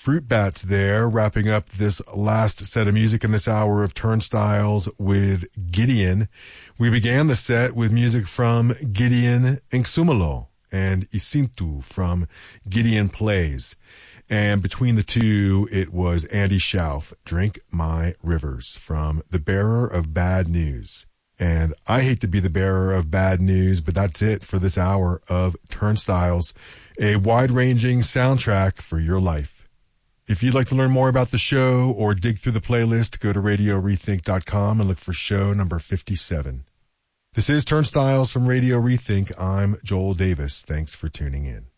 Fruit Bats there, wrapping up this last set of music in this hour of Turnstiles with Gideon. We began the set with music from Gideon Nxumalo and Isintu from Gideon Plays. And between the two, it was Andy Schauf, Drink My Rivers, from The Bearer of Bad News. And I hate to be the bearer of bad news, but that's it for this hour of Turnstiles, a wide-ranging soundtrack for your life. If you'd like to learn more about the show or dig through the playlist, go to RadioRethink.com and look for show number 57. This is Turnstiles from Radio Rethink. I'm Joel Davis. Thanks for tuning in.